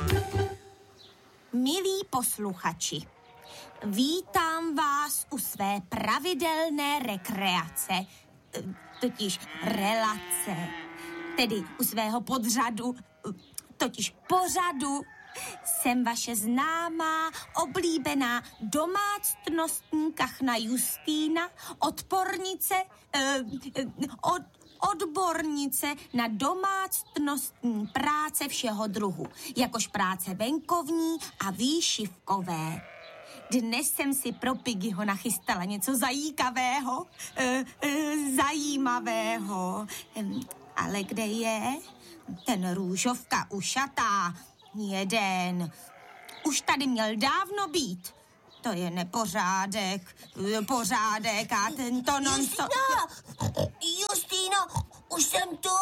Milí posluchači, vítám vás u své pravidelné rekreace, totiž relace, tedy u svého podřadu, totiž pořadu. Jsem vaše známá, oblíbená domácnostní kachna Justýna, odbornice na domácnostní práce všeho druhu, jakož práce venkovní a výšivkové. Dnes jsem si pro Piggyho nachystala něco zajímavého. Ale kde je? Ten růžovka ušatá. Jeden. Už tady měl dávno být. To je nepořádek. Pořádek a tento non-stop... Justýno, už jsem tu.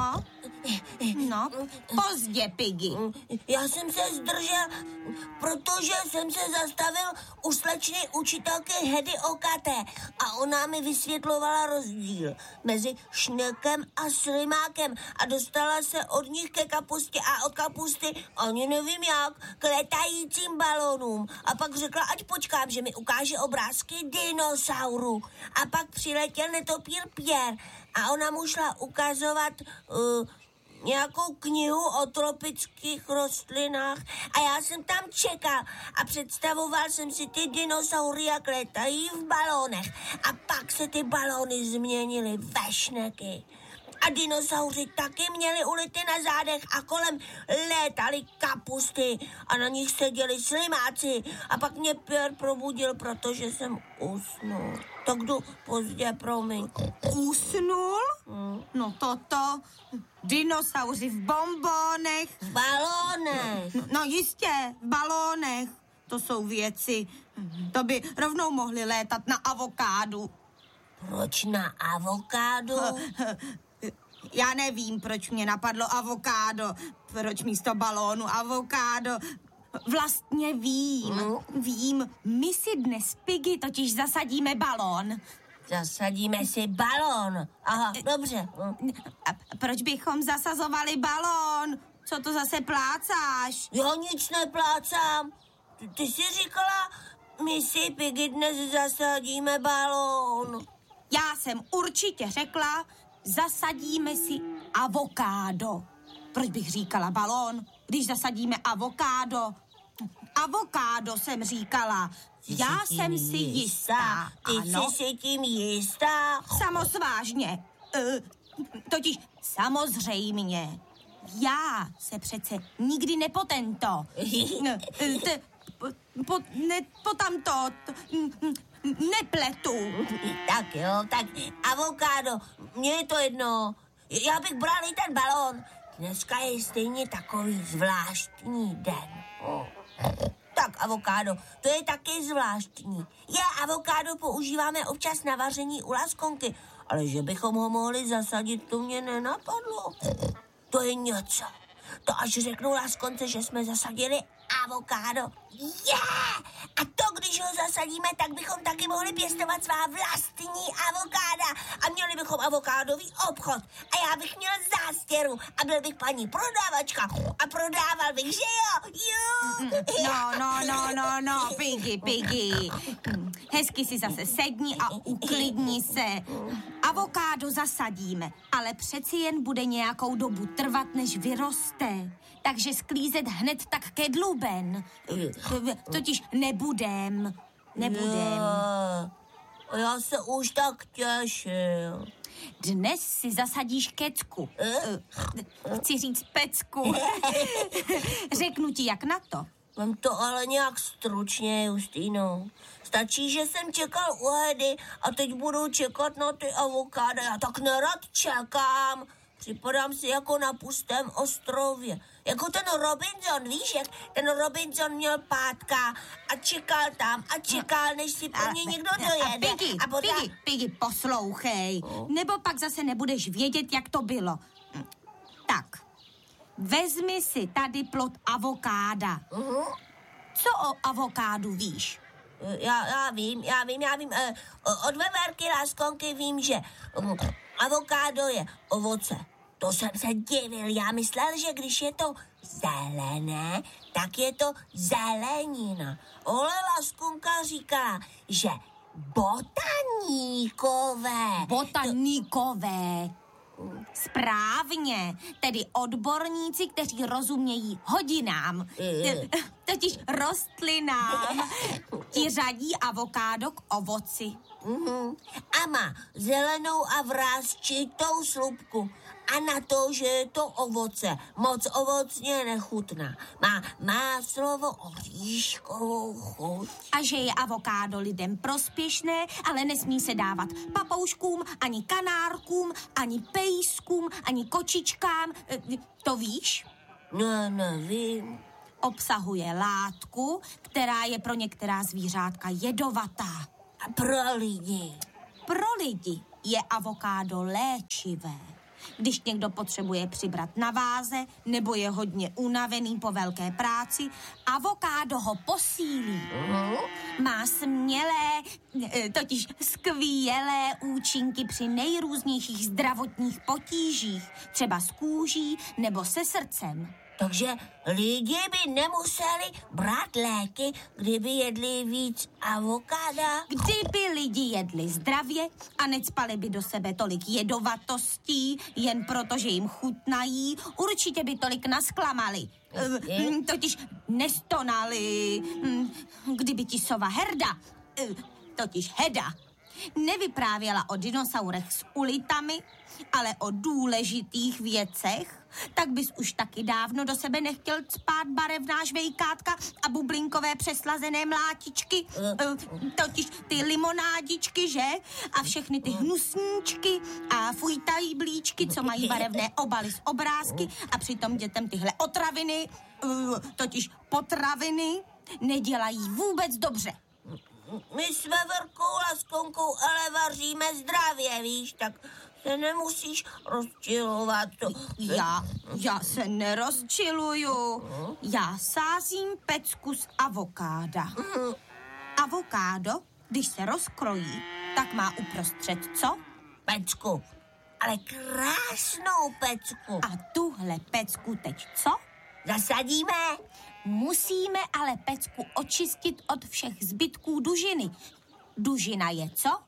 No, pozdě, Piggy. Já jsem se zdržel, protože jsem se zastavil u slečny učitelky Hedy Okaté a ona mi vysvětlovala rozdíl mezi šnekem a slimákem a dostala se od nich ke kapustě a od kapusty, ani nevím jak, k letajícím balónům. A pak řekla, ať počkám, že mi ukáže obrázky dinosaurů. A pak přiletěl netopír Pierre a ona mu šla ukazovat nějakou knihu o tropických rostlinách a já jsem tam čekal a představoval jsem si ty dinosaury, jak letají v balónech a pak se ty balóny změnily ve šneky. A dinosauři taky měli ulity na zádech a kolem létaly kapusty a na nich seděli slimáci. A pak mě Pierre probudil, protože jsem usnul. Tak jdu pozdě, promiň. Usnul? No toto. Dinosauři v bonbonech. V balónech. No jistě, v balónech. To jsou věci. To by rovnou mohli létat na avokádu. Proč na avokádu? Já nevím, proč mě napadlo avokádo. Proč místo balónu avokádo? Vlastně vím. My si dnes, Piggy, totiž zasadíme balón. Zasadíme si balón. Aha, dobře. A proč bychom zasazovali balón? Co to zase plácáš? Já nic neplácám. Ty jsi říkala, my si, Piggy, dnes zasadíme balón. Já jsem určitě řekla, zasadíme si avokádo. Proč bych říkala balón, když zasadíme avokádo? Avokádo jsem říkala. Já jsem si jistá. Ty jsi si tím jistá? Samosvážně. Totiž samozřejmě. Já se přece nikdy nepotento. Nepletu. Tak jo, tak avokádo, mně je to jedno. Já bych bral i ten balón. Dneska je stejně takový zvláštní den. Tak avokádo, to je taky zvláštní. Avokádo používáme občas na vaření u laskonky, ale že bychom ho mohli zasadit, to mě nenapadlo. To je něco. To až řeknu laskonce, že jsme zasadili avokádo. A to, když ho zasadíme, tak bychom taky mohli pěstovat svá vlastní avokáda. A měli bychom avokádový obchod. A já bych měl zástěru. A byl bych paní prodavačka. A prodával bych, že jo? No, Piggy. Hezky si zase sedni a uklidni se. Avokádo zasadíme, ale přeci jen bude nějakou dobu trvat, než vyroste. Takže sklízet hned tak ke dluben. Totiž nebudem. Já se už tak těšil. Dnes si zasadíš kecku. Chci říct pecku. Řeknu ti, jak na to. Mám to ale nějak stručně, Justýno. Stačí, že jsem čekal u Hedy a teď budu čekat na ty avokáda. Já tak nerad čekám. Připadám si jako na pustém ostrově. Jako ten Robinson, víš, jak ten Robinson měl pátka a čekal, než si po mě někdo dojede. Piggy, poslouchej. Nebo pak zase nebudeš vědět, jak to bylo. Tak, vezmi si tady plod avokáda. Co o avokádu víš? Já vím. Od veverky Láskonky vím, že avokádo je ovoce. To jsem se divil. Já myslel, že když je to zelené, tak je to zelenina. Ale Laskunka říkala, že botaníkové. Botaníkové. Správně, tedy odborníci, kteří rozumějí hodinám, totiž rostlinám. Ti řadí avokádo k ovoci. A má zelenou a vrásčitou slupku. A na to, že je to ovoce, moc ovocně nechutná. Má máslovo-oříškovou chuť. A že je avokádo lidem prospěšné, ale nesmí se dávat papouškům, ani kanárkům, ani pejskům, ani kočičkám. To víš? No, nevím. Obsahuje látku, která je pro některá zvířátka jedovatá. A pro lidi? Pro lidi je avokádo léčivé. Když někdo potřebuje přibrat na váze nebo je hodně unavený po velké práci, avokádo ho posílí. Má totiž skvělé účinky při nejrůznějších zdravotních potížích, třeba s kůží nebo se srdcem. Takže lidi by nemuseli brát léky, kdyby jedli víc avokáda? Kdyby lidi jedli zdravě a necpali by do sebe tolik jedovatostí, jen proto, že jim chutnají, určitě by tolik nasklamali. Totiž nestonali. Kdyby ti sova Herda, totiž Heda, nevyprávěla o dinosaurech s ulitami, ale o důležitých věcech, tak bys už taky dávno do sebe nechtěl cpát barevná žvejkátka a bublinkové přeslazené mlátičky, totiž ty limonádičky, že? A všechny ty hnusníčky a fujtají blíčky, co mají barevné obaly z obrázky a přitom dětem tyhle otraviny, totiž potraviny, nedělají vůbec dobře. My s Veverkou Laskonkou ale vaříme zdravě, víš, tak se nemusíš rozčilovat. Já se nerozčiluju. Já sázím pecku z avokáda. Avokádo, když se rozkrojí, tak má uprostřed co? Pecku, ale krásnou pecku. A tuhle pecku teď co? Zasadíme. Musíme ale pecku očistit od všech zbytků dužiny. Dužina je co?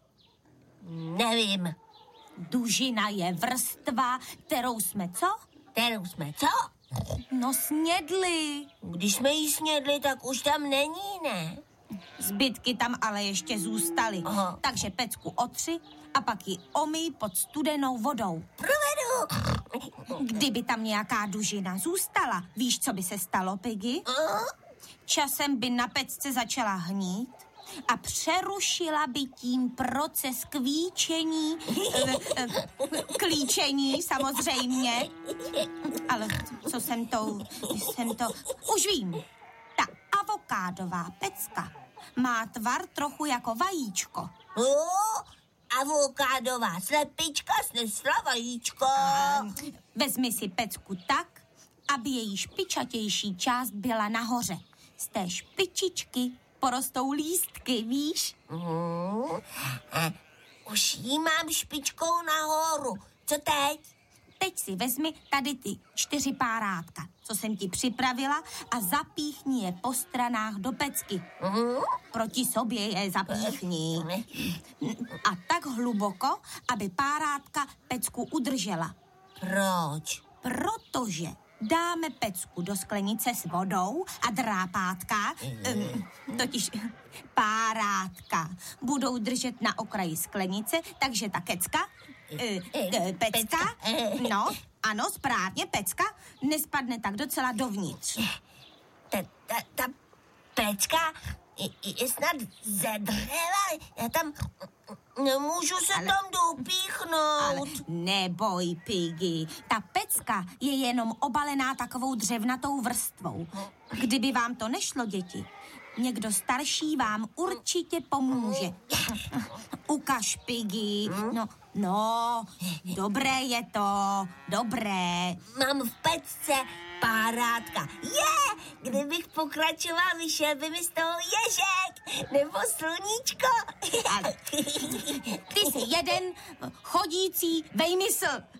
Nevím. Dužina je vrstva, kterou jsme co? Kterou jsme co? No snědli. Když jsme jí snědli, tak už tam není, ne? Zbytky tam ale ještě zůstaly. Aha. Takže pecku otři a pak ji omyj pod studenou vodou. Provedu. Kdyby tam nějaká dužina zůstala, víš, co by se stalo, Piggy? Časem by na pecce začala hnít a přerušila by tím proces kvíčení, klíčení samozřejmě. Ale co jsem to... Už vím. Ta avokádová pecka má tvar trochu jako vajíčko. Avokádová slepička snesla vajíčko. Vezmi si pecku tak, aby její špičatější část byla nahoře. Z té špičičky porostou lístky, víš? Už jí mám špičkou nahoru. Co teď? Teď si vezmi tady ty 4 párátka, co jsem ti připravila, a zapíchni je po stranách do pecky. Proti sobě je zapíchni. A tak hluboko, aby párátka pecku udržela. Proč? Protože dáme pecku do sklenice s vodou a drápátka, totiž párátka, budou držet na okraji sklenice, takže ta pecka, no, ano, správně, pecka, nespadne tak docela dovnitř. Ta pecka je snad ze dřeva, já tam nemůžu se tam dopíchnout. Ale neboj, Piggy, ta pecka je jenom obalená takovou dřevnatou vrstvou. Kdyby vám to nešlo, děti, někdo starší vám určitě pomůže. Ukaž, Piggy. No, dobré je to, dobré. Mám v pecce párátka. Kdybych pokračoval, vyšel by mi z toho ježek nebo sluníčko. Ale ty jsi jeden chodící vejmysl.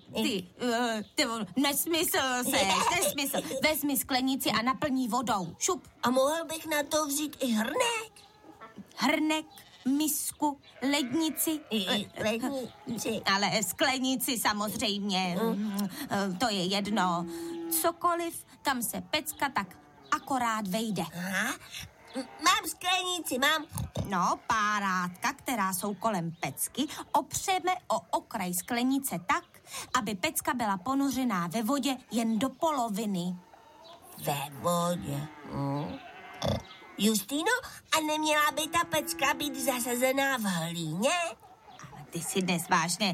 Ty, nesmysl nesmysl. Vezmi sklenici a naplní vodou. Šup. A mohl bych na to vzít i hrnek? Hrnek, misku, lednici. Lednici. Ale sklenici samozřejmě. To je jedno. Cokoliv, kam se pecka tak akorát vejde. Aha. Mám sklenici, mám. No, párátka, která jsou kolem pecky, opřeme o okraj sklenice tak, aby pecka byla ponořená ve vodě jen do poloviny. Ve vodě. Justýno, a neměla by ta pecka být zasazená v hlíně? Ale ty si dnes vážně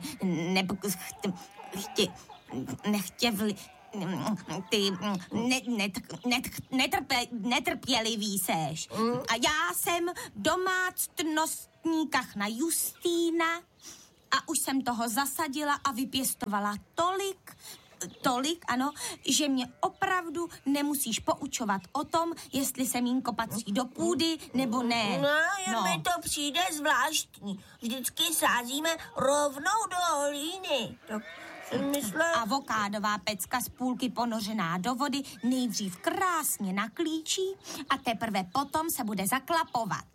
netrpělivý seš. A já jsem domácnostní kachna Justýna a už jsem toho zasadila a vypěstovala tolik, ano, že mě opravdu nemusíš poučovat o tom, jestli semínko patří do půdy, nebo ne. No, mi to přijde zvláštní. Vždycky sázíme rovnou do hlíny. Tak jsem myslela... Avokádová pecka z půlky ponořená do vody nejdřív krásně naklíčí a teprve potom se bude zaklapovat.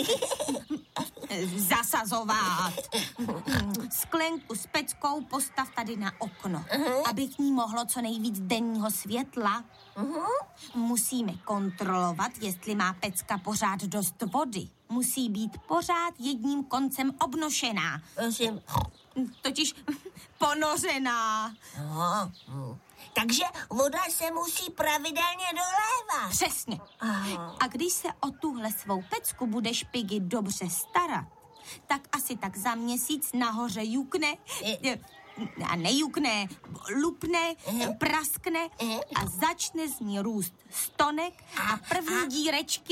Zasazovat. Sklenku s peckou postav tady na okno, aby k ní mohlo co nejvíc denního světla. Musíme kontrolovat, jestli má pecka pořád dost vody. Musí být pořád jedním koncem obnošená. Prosím. Totiž ponořená. Takže voda se musí pravidelně dolévat. Přesně. A když se o tuhle svou pecku budeš, Piggy, dobře starat, tak asi tak za měsíc nahoře jukne, a nejukne, lupne, praskne a začne z ní růst stonek a první dírečky,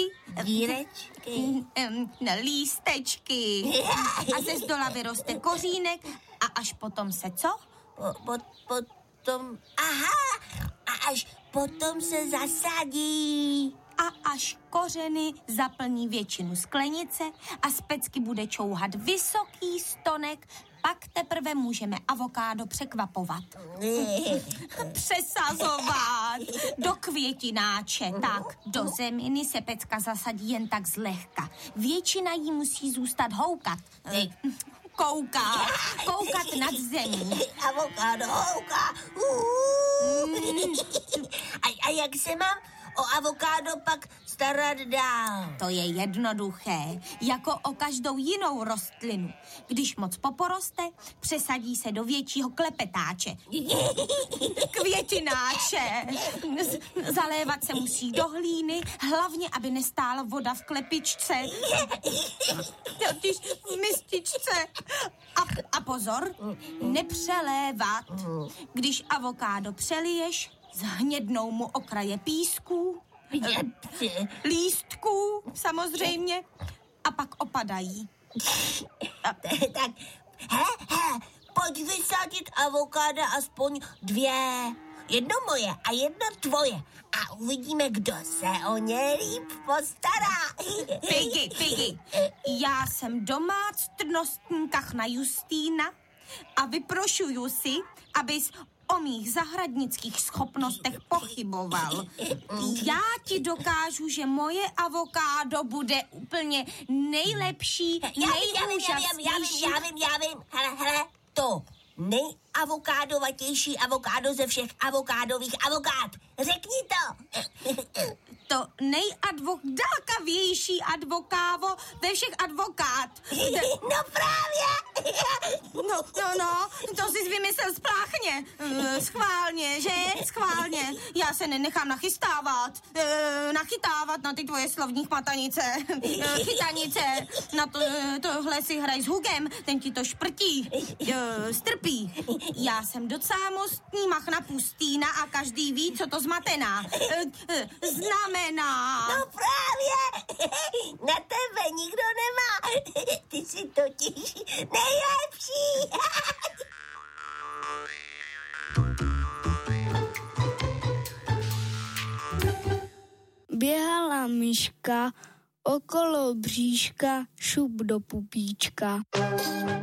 lístečky. A ze zdola vyroste kořínek a až potom se co? Potom, a až potom se zasadí. A až kořeny zaplní většinu sklenice a z pecky bude čouhat vysoký stonek, pak teprve můžeme avokádo překvapovat. Přesazovat do květináče, tak do zeminy se pecka zasadí jen tak zlehka. Většina jí musí zůstat houkat. Koukat nad zemí. Avokádo houká. A jak se mám o avokádo pak starat dál? To je jednoduché, jako o každou jinou rostlinu. Když moc poporoste, přesadí se do většího klepetáče. Květináče. Zalévat se musí do hlíny, hlavně, aby nestála voda v klepičce. Totiž v mističce. A pozor, nepřelévat. Když avokádo přeliješ, zhnědnou mu okraje písků, lístků, samozřejmě, a pak opadají. Tak, pojď vysadit avokáda aspoň 2. Jedno moje a jedno tvoje. A uvidíme, kdo se o ně líp postará. Piggy, já jsem domácnostní kachna Justýna a vyprošuju si, abys o mých zahradnických schopnostech pochyboval. Já ti dokážu, že moje avokádo bude úplně nejlepší, nejúžasnější. Já vím. Hele, to nejavokádovatější avokádo ze všech avokádových avokád. Řekni to. To nejadvokávější advokávo ve všech advokát. No právě. No, to jsi vymyslel spláchně. Schválně, že? Schválně. Já se nenechám nachytávat na ty tvoje slovní chmatanice. Chytanice. Na tohle si hraj s Hugem, ten ti to šprtí. Strpí. Já jsem docela mostní machna Pustýna a každý ví, co to zmatená. Znamená. No právě. Na tebe nikdo nemá. Ty jsi totiž nejlepší. Běhala myška okolo bříška, šup do pupíčka.